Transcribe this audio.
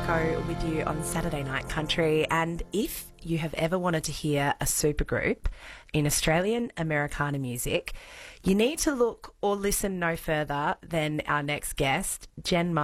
Marco with you on Saturday Night Country. And if you have ever wanted to hear a supergroup in Australian Americana music, you need to look or listen no further than our next guest, Jen